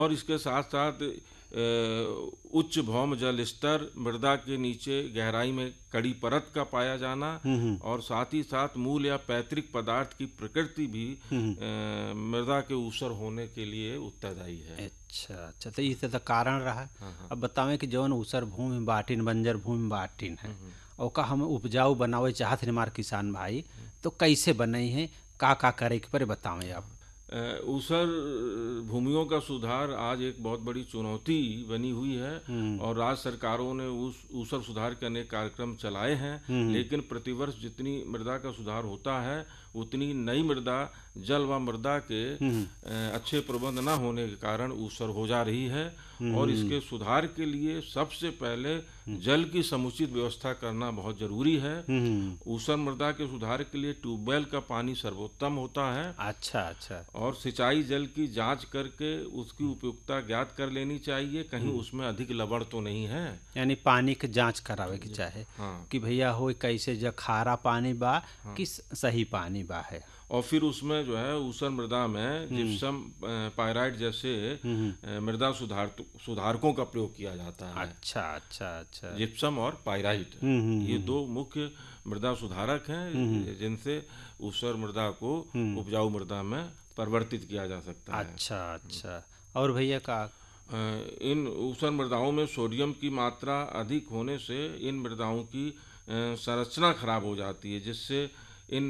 और इसके साथ साथ उच्च भौम जल स्तर, मृदा के नीचे गहराई में कड़ी परत का पाया जाना, और साथ ही साथ मूल या पैतृक पदार्थ की प्रकृति भी मृदा के ऊसर होने के लिए उत्तरदायी है। अच्छा अच्छा, तो इसे तो कारण रहा। अब बतावें कि जौन ऊसर भूमि बाटिन, बंजर भूमि बाटिन है, ओका हम उपजाऊ बनावे चाहत हमार किसान भाई, तो कैसे बनई है, का करे के पर बतावें आप। ऊसर भूमियों का सुधार आज एक बहुत बड़ी चुनौती बनी हुई है, और राज्य सरकारों ने ऊसर सुधार के अनेक कार्यक्रम चलाए हैं, लेकिन प्रतिवर्ष जितनी मृदा का सुधार होता है उतनी नई मृदा जल व मृदा के अच्छे प्रबंध न होने के कारण ऊसर हो जा रही है। और इसके सुधार के लिए सबसे पहले जल की समुचित व्यवस्था करना बहुत जरूरी है। ऊसर मृदा के सुधार के लिए ट्यूबवेल का पानी सर्वोत्तम होता है। अच्छा अच्छा। और सिंचाई जल की जांच करके उसकी उपयुक्तता ज्ञात कर लेनी चाहिए, कहीं उसमें अधिक लवण तो नहीं है। यानी पानी के जांच करावे के चाहे कि भैया हो कैसे जो खारा पानी बा कि सही पानी बा है। और फिर उसमें जो है ऊसर मृदा में जिप्सम पायराइट जैसे मृदा सुधारकों का प्रयोग किया जाता है। अच्छा अच्छा अच्छा। जिप्सम और पायराइट ये दो मुख्य मृदा सुधारक हैं जिनसे ऊसर मृदा को उपजाऊ मृदा में परिवर्तित किया जा सकता है। अच्छा अच्छा। और भैया का इन ऊसर मृदाओं में सोडियम की मात्रा अधिक होने से इन मृदाओं की संरचना खराब हो जाती है, जिससे इन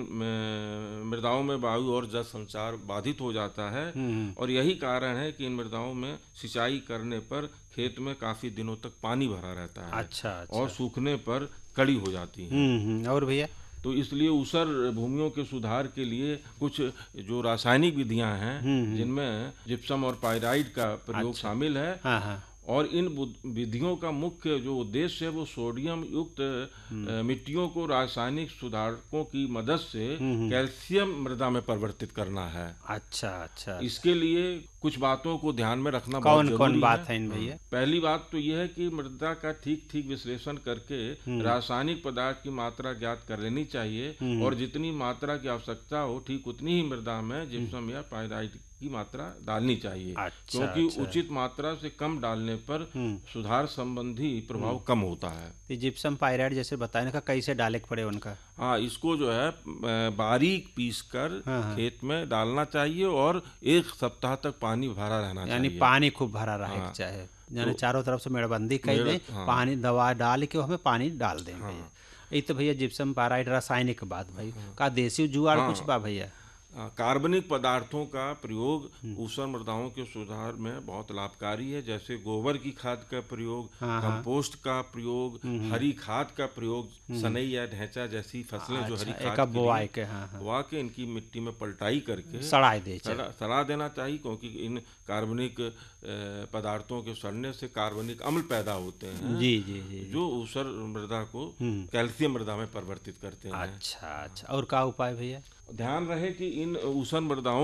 मृदाओं में वायु और जल संचार बाधित हो जाता है। और यही कारण है कि इन मृदाओं में सिंचाई करने पर खेत में काफी दिनों तक पानी भरा रहता है। अच्छा अच्छा। और सूखने पर कड़ी हो जाती है। और भैया तो इसलिए ऊसर भूमियों के सुधार के लिए कुछ जो रासायनिक विधियां हैं जिनमें जिप्सम और पायराइट का प्रयोग शामिल है। हाँ हाँ। और इन विधियों का मुख्य जो उद्देश्य है वो सोडियम युक्त मिट्टियों को रासायनिक सुधारकों की मदद से कैल्शियम मृदा में परिवर्तित करना है। अच्छा अच्छा। इसके लिए कुछ बातों को ध्यान में रखना बहुत जरूरी है। कौन बात है इन भैया? पहली बात तो यह है कि मृदा का ठीक विश्लेषण करके रासायनिक पदार्थ की मात्रा ज्ञात कर लेनी चाहिए, और जितनी मात्रा की आवश्यकता हो ठीक उतनी ही मृदा में जिप्सम या पायराइट की मात्रा डालनी चाहिए। अच्छा, क्योंकि अच्छा। उचित मात्रा से कम डालने पर सुधार संबंधी प्रभाव कम होता है। जिप्सम पायराइट जैसे बताने का कैसे डाले के पड़े उनका? हाँ, इसको जो है बारीक पीसकर खेत में डालना चाहिए, और 1 सप्ताह तक पानी भरा रहना चाहिए। यानी पानी खूब भरा रहे चाहे, यानी चारों तरफ से मेड़बंदी कर दें, पानी दवा डाल के हमें पानी डाल दें भैया। ये तो भैया जिप्सम पायराइट रासायनिक बात भाई, का देसी जुगाड़ कुछ बा भैया? कार्बनिक पदार्थों का प्रयोग ऊसर मृदाओं के सुधार में बहुत लाभकारी है, जैसे गोबर की खाद का प्रयोग, कंपोस्ट का प्रयोग, हरी खाद का प्रयोग, सनई या ढैंचा जैसी फसलें जो हरी खाद बोआ के इनकी मिट्टी में पलटाई करके सड़ा देना चाहिए, क्योंकि इन कार्बनिक पदार्थों के सड़ने से कार्बनिक अम्ल पैदा होते हैं। जी जी जी। जो ऊसर मृदा को कैल्शियम मृदा में परिवर्तित करते हैं। अच्छा अच्छा। और क्या उपाय भैया? ध्यान रहे कि इन ऊसर मृदाओं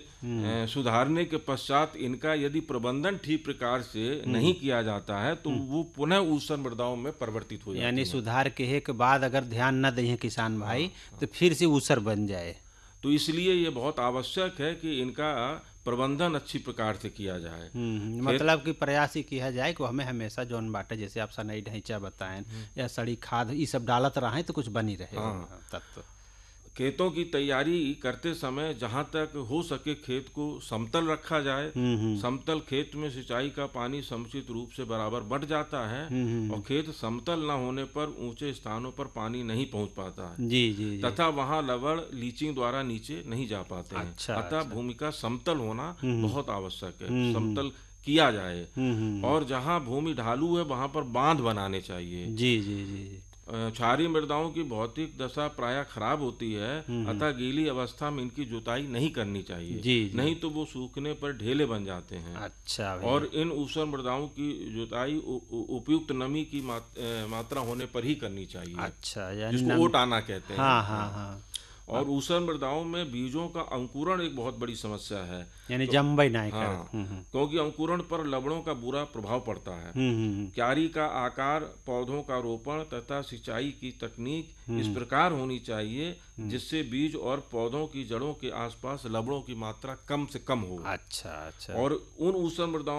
के सुधारने के पश्चात इनका यदि प्रबंधन ठीक प्रकार से नहीं किया जाता है तो वो पुनः ऊसर मृदाओं में परिवर्तित हो जाती है। यानी सुधार के बाद अगर ध्यान न दें किसान भाई तो फिर से ऊसर बन जाए। तो इसलिए ये बहुत आवश्यक है कि इनका प्रबंधन अच्छी प्रकार से किया जाए। मतलब कि प्रयास ही किया जाए कि हमें हमेशा जौन बाटे जैसे आप सनई ढैंचा बताएं या सड़ी खाद ये सब डालत रहे तो कुछ बनी रहे। तत्व खेतों की तैयारी करते समय जहां तक हो सके खेत को समतल रखा जाए। समतल खेत में सिंचाई का पानी समुचित रूप से बराबर बढ़ जाता है, और खेत समतल न होने पर ऊंचे स्थानों पर पानी नहीं पहुंच पाता है। जी जी जी। तथा वहां लवण लीचिंग द्वारा नीचे नहीं जा पाते हैं। अच्छा, अतः भूमि का समतल होना बहुत आवश्यक है। समतल किया जाए, और जहाँ भूमि ढालू है वहां पर बांध बनाने चाहिए। जी जी जी। क्षारीय मृदाओं की भौतिक दशा प्रायः खराब होती है, अतः गीली अवस्था में इनकी जुताई नहीं करनी चाहिए। जी जी। नहीं तो वो सूखने पर ढेले बन जाते हैं। अच्छा। और इन ऊसर मृदाओं की जुताई उपयुक्त नमी की मात्रा होने पर ही करनी चाहिए। अच्छा, जिसको ओटाना कहते हैं। हाँ हाँ हाँ। और ऊसर मृदाओं में बीजों का अंकुरण एक बहुत बड़ी समस्या है, यानी जम्बई नहीं हाँ, क्योंकि अंकुरण पर लवणों का बुरा प्रभाव पड़ता है। क्यारी का आकार, पौधों का रोपण तथा सिंचाई की तकनीक इस प्रकार होनी चाहिए जिससे बीज और पौधों की जड़ों के आसपास लवणों की मात्रा कम से कम हो। अच्छा अच्छा। और उन ऊसर मृदाओं